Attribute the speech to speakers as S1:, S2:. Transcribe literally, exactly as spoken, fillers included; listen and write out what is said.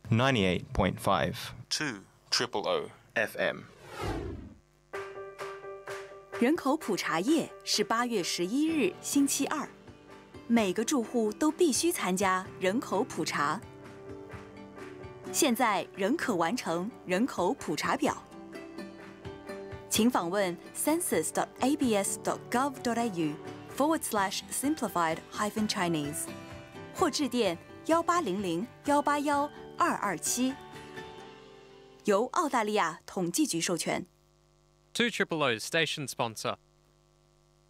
S1: ninety-eight point five
S2: two triple O
S1: F M。
S3: 人口普查夜是八月十一日星期二，每个住户都必须参加人口普查。现在仍可完成人口普查表，请访问 census dot a b s dot gov dot a u forward slash simplified hyphen Chinese， 或致电幺八零零幺八幺二二七，由澳大利亚统计局授权。
S4: two Triple O's station sponsor.